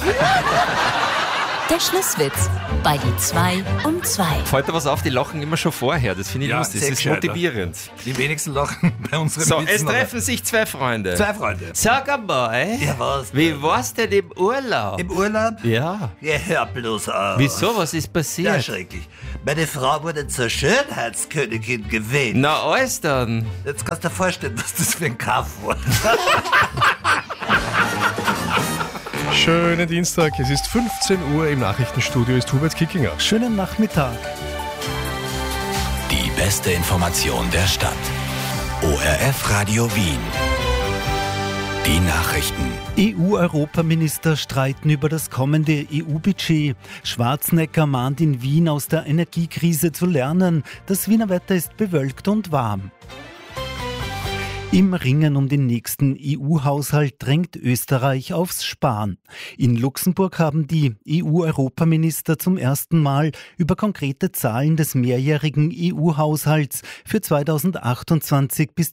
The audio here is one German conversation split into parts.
Der Schlusswitz bei die 2 um 2. Fällt da was auf, die lachen immer schon vorher. Das finde ich lustig, das ist gescheiter. motivierend. Die wenigsten lachen bei unseren So, Witzen. es treffen sich zwei Freunde. Zwei Freunde. Sag einmal, Ja, was? wie war's denn im Urlaub? Im Urlaub? Ja. Ja, hör bloß auf. Wieso, was ist Ja, passiert? schrecklich. Meine Frau wurde zur Schönheitskönigin gewählt. Na, alles dann. Jetzt kannst du dir vorstellen, was das für ein Kauf war. Schönen Dienstag, es ist 15 Uhr, im Nachrichtenstudio ist Hubert Kickinger. Schönen Nachmittag. Die beste Information der Stadt. ORF Radio Wien. Die Nachrichten. EU-Europaminister streiten über das kommende EU-Budget. Schwarzenegger mahnt in Wien, aus der Energiekrise zu lernen. Das Wiener Wetter ist bewölkt und warm. Im Ringen um den nächsten EU-Haushalt drängt Österreich aufs Sparen. In Luxemburg haben die EU-Europaminister zum ersten Mal über konkrete Zahlen des mehrjährigen EU-Haushalts für 2028 bis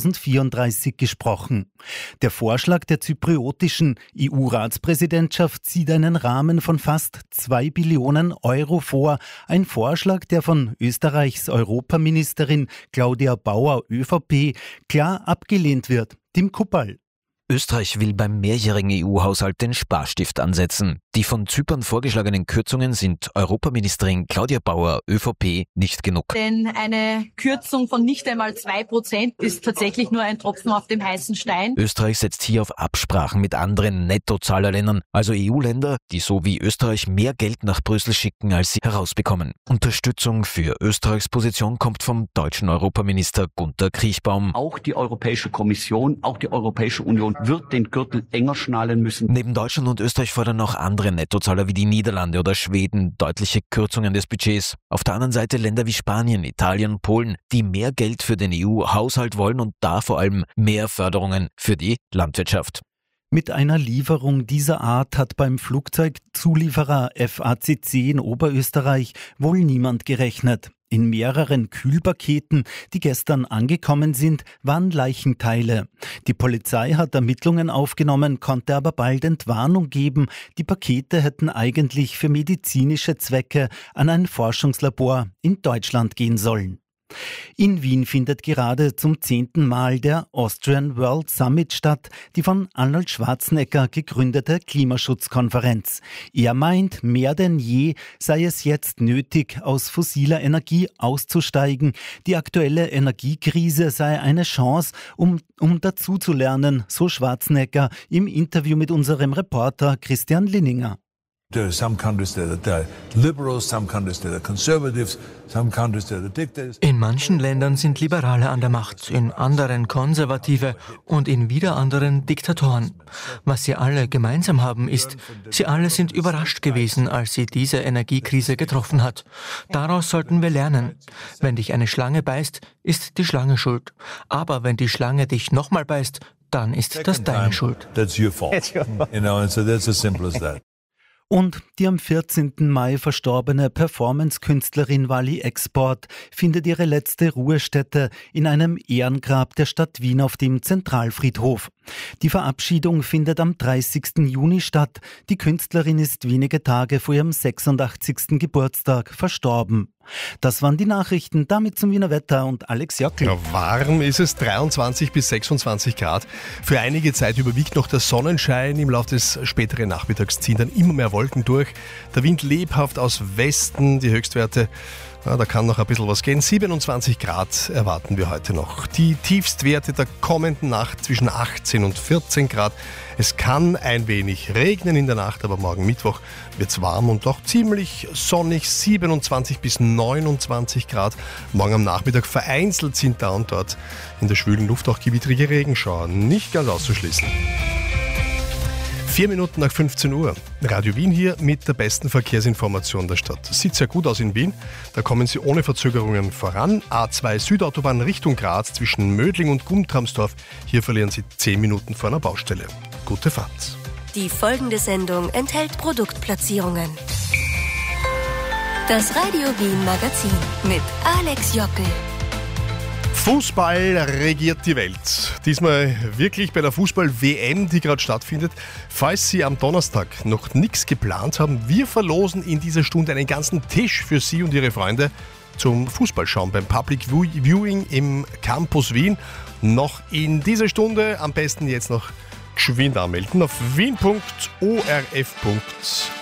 2034 gesprochen. Der Vorschlag der zypriotischen EU-Ratspräsidentschaft sieht einen Rahmen von fast 2 Billionen Euro vor. Ein Vorschlag, der von Österreichs Europaministerin Claudia Bauer, ÖVP, klar abgelehnt wird. Tim Kuppal. Österreich will beim mehrjährigen EU-Haushalt den Sparstift ansetzen. Die von Zypern vorgeschlagenen Kürzungen sind Europaministerin Claudia Bauer, ÖVP, nicht genug. Denn eine Kürzung von nicht einmal 2% ist tatsächlich nur ein Tropfen auf dem heißen Stein. Österreich setzt hier auf Absprachen mit anderen Nettozahlerländern, also EU-Länder, die so wie Österreich mehr Geld nach Brüssel schicken, als sie herausbekommen. Unterstützung für Österreichs Position kommt vom deutschen Europaminister Gunter Kriechbaum. Auch die Europäische Kommission, auch die Europäische Union wird den Gürtel enger schnallen müssen. Neben Deutschland und Österreich fordern auch andere Nettozahler wie die Niederlande oder Schweden deutliche Kürzungen des Budgets. Auf der anderen Seite Länder wie Spanien, Italien, Polen, die mehr Geld für den EU-Haushalt wollen und da vor allem mehr Förderungen für die Landwirtschaft. Mit einer Lieferung dieser Art hat beim Flugzeugzulieferer FACC in Oberösterreich wohl niemand gerechnet. In mehreren Kühlpaketen, die gestern angekommen sind, waren Leichenteile. Die Polizei hat Ermittlungen aufgenommen, konnte aber bald Entwarnung geben. Die Pakete hätten eigentlich für medizinische Zwecke an ein Forschungslabor in Deutschland gehen sollen. In Wien findet gerade zum 10. Mal der Austrian World Summit statt, die von Arnold Schwarzenegger gegründete Klimaschutzkonferenz. Er meint, mehr denn je sei es jetzt nötig, aus fossiler Energie auszusteigen. Die aktuelle Energiekrise sei eine Chance, um dazuzulernen, so Schwarzenegger im Interview mit unserem Reporter Christian Linninger. There are some countries that are liberals, some countries that are conservatives, some countries that are dictators. In manchen Ländern sind Liberale an der Macht, in anderen Konservative und in wieder anderen Diktatoren. Was sie alle gemeinsam haben ist, sie alle sind überrascht gewesen, als sie diese Energiekrise getroffen hat. Daraus sollten wir lernen. Wenn dich eine Schlange beißt, ist die Schlange schuld. Aber wenn die Schlange dich nochmal beißt, dann ist das deine Schuld. That's your fault. You know, and so that's as simple as that. Und die am 14. Mai verstorbene Performance-Künstlerin Wally Export findet ihre letzte Ruhestätte in einem Ehrengrab der Stadt Wien auf dem Zentralfriedhof. Die Verabschiedung findet am 30. Juni statt. Die Künstlerin ist wenige Tage vor ihrem 86. Geburtstag verstorben. Das waren die Nachrichten, damit zum Wiener Wetter und Alex Jockel. Ja, warm ist es, 23 bis 26 Grad. Für einige Zeit überwiegt noch der Sonnenschein. Im Laufe des späteren Nachmittags ziehen dann immer mehr Wolken durch. Der Wind lebhaft aus Westen, die Höchstwerte, da kann noch ein bisschen was gehen. 27 Grad erwarten wir heute noch. Die Tiefstwerte der kommenden Nacht zwischen 18 und 14 Grad. Es kann ein wenig regnen in der Nacht, aber morgen Mittwoch wird es warm und auch ziemlich sonnig, 27 bis 29 Grad. Morgen am Nachmittag vereinzelt sind da und dort in der schwülen Luft auch gewittrige Regenschauer. Nicht ganz auszuschließen. 4 Minuten nach 15 Uhr. Radio Wien hier mit der besten Verkehrsinformation der Stadt. Sieht sehr gut aus in Wien. Da kommen Sie ohne Verzögerungen voran. A2 Südautobahn Richtung Graz zwischen Mödling und Guntramsdorf. Hier verlieren Sie 10 Minuten vor einer Baustelle. Gute Fahrt. Die folgende Sendung enthält Produktplatzierungen. Das Radio Wien Magazin mit Alex Jockel. Fußball regiert die Welt. Diesmal wirklich bei der Fußball-WM, die gerade stattfindet. Falls Sie am Donnerstag noch nichts geplant haben, wir verlosen in dieser Stunde einen ganzen Tisch für Sie und Ihre Freunde zum Fußballschauen beim Public Viewing im Campus Wien. Noch in dieser Stunde, am besten jetzt noch geschwind anmelden auf wien.orf.at.